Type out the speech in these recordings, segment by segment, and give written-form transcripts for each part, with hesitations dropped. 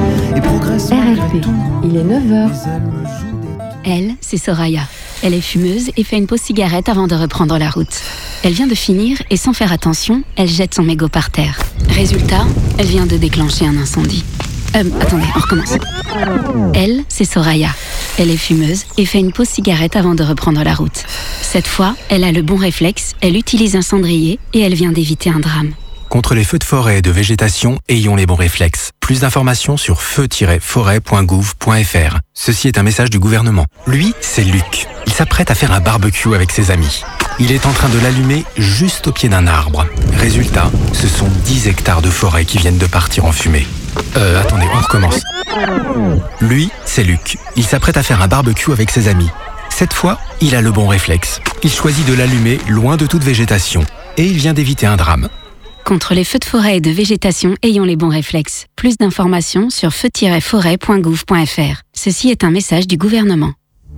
et progresse RFP, il est 9h. Elle, c'est Soraya. Elle est fumeuse et fait une pause cigarette avant de reprendre la route. Elle vient de finir et sans faire attention, elle jette son mégot par terre. Résultat, elle vient de déclencher un incendie. Attendez, on recommence. Elle, c'est Soraya. Elle est fumeuse et fait une pause cigarette avant de reprendre la route. Cette fois, elle a le bon réflexe, elle utilise un cendrier et elle vient d'éviter un drame. Contre les feux de forêt et de végétation, ayons les bons réflexes. Plus d'informations sur feu-forêt.gouv.fr. Ceci est un message du gouvernement. Lui, c'est Luc. Il s'apprête à faire un barbecue avec ses amis. Il est en train de l'allumer juste au pied d'un arbre. Résultat, ce sont 10 hectares de forêt qui viennent de partir en fumée. Attendez, on recommence. Lui, c'est Luc. Il s'apprête à faire un barbecue avec ses amis. Cette fois, il a le bon réflexe. Il choisit de l'allumer loin de toute végétation. Et il vient d'éviter un drame. Contre les feux de forêt et de végétation, ayons les bons réflexes. Plus d'informations sur feu-forêt.gouv.fr. Ceci est un message du gouvernement.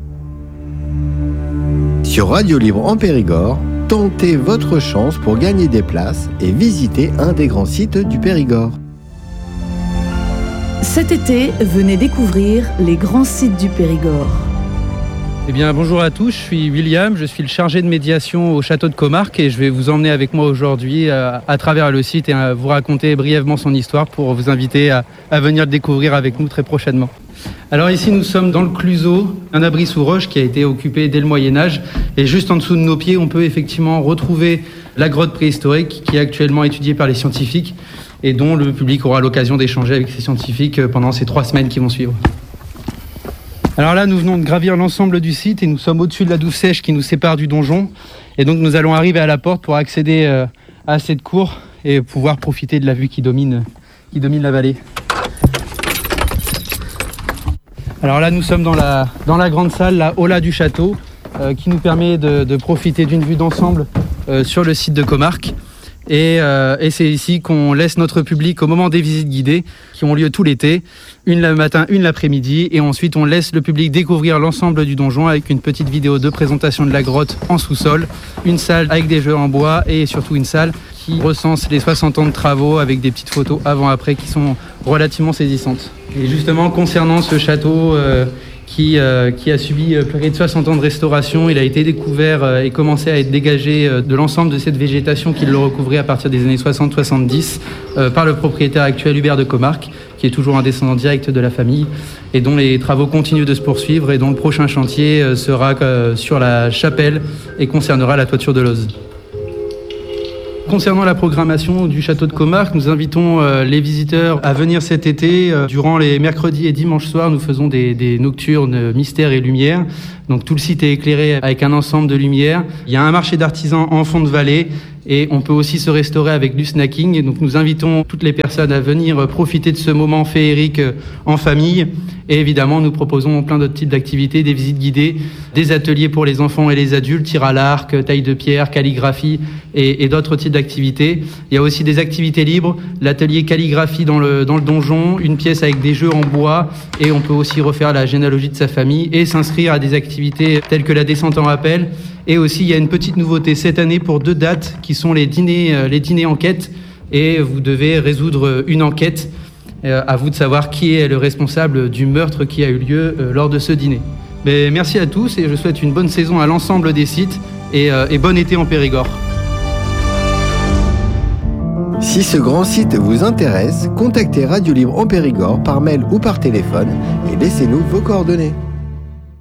Sur Radio Libre en Périgord, tentez votre chance pour gagner des places et visiter un des grands sites du Périgord. Cet été, venez découvrir les grands sites du Périgord. Eh bien, bonjour à tous, je suis William, je suis le chargé de médiation au château de Comarque et je vais vous emmener avec moi aujourd'hui à travers le site et vous raconter brièvement son histoire pour vous inviter à venir le découvrir avec nous très prochainement. Alors ici, nous sommes dans le Cluseau, un abri sous roche qui a été occupé dès le Moyen-Âge et juste en dessous de nos pieds, on peut effectivement retrouver la grotte préhistorique qui est actuellement étudiée par les scientifiques et dont le public aura l'occasion d'échanger avec ces scientifiques pendant ces 3 semaines qui vont suivre. Alors là, nous venons de gravir l'ensemble du site et nous sommes au-dessus de la douve sèche qui nous sépare du donjon. Et donc nous allons arriver à la porte pour accéder à cette cour et pouvoir profiter de la vue qui domine la vallée. Alors là, nous sommes dans la grande salle, la Aula du château, qui nous permet de profiter d'une vue d'ensemble sur le site de Comarque. Et c'est ici qu'on laisse notre public au moment des visites guidées qui ont lieu tout l'été, une le matin, une l'après-midi, et ensuite on laisse le public découvrir l'ensemble du donjon avec une petite vidéo de présentation de la grotte en sous-sol, une salle avec des jeux en bois et surtout une salle qui recense les 60 ans de travaux avec des petites photos avant-après qui sont relativement saisissantes. Et justement, concernant ce château qui a subi près de 60 ans de restauration. Il a été découvert et commencé à être dégagé de l'ensemble de cette végétation qui le recouvrait à partir des années 60-70 par le propriétaire actuel Hubert de Comarque, qui est toujours un descendant direct de la famille et dont les travaux continuent de se poursuivre et dont le prochain chantier sera sur la chapelle et concernera la toiture de l'Oz. Concernant la programmation du château de Comarque, nous invitons les visiteurs à venir cet été. Durant les mercredis et dimanches soirs, nous faisons des nocturnes mystères et lumière. Donc tout le site est éclairé avec un ensemble de lumières. Il y a un marché d'artisans en fond de vallée et on peut aussi se restaurer avec du snacking. Donc nous invitons toutes les personnes à venir profiter de ce moment féerique en famille. Et évidemment, nous proposons plein d'autres types d'activités, des visites guidées, des ateliers pour les enfants et les adultes, tir à l'arc, taille de pierre, calligraphie et d'autres types d'activités. Il y a aussi des activités libres, l'atelier calligraphie dans le donjon, une pièce avec des jeux en bois et on peut aussi refaire la généalogie de sa famille et s'inscrire à des activités telles que la descente en rappel. Et aussi, il y a une petite nouveauté cette année pour 2 dates qui sont les dîners enquêtes et vous devez résoudre une enquête. À vous de savoir qui est le responsable du meurtre qui a eu lieu lors de ce dîner. Mais merci à tous et je souhaite une bonne saison à l'ensemble des sites et bon été en Périgord. Si ce grand site vous intéresse, contactez Radio Libre en Périgord par mail ou par téléphone et laissez-nous vos coordonnées.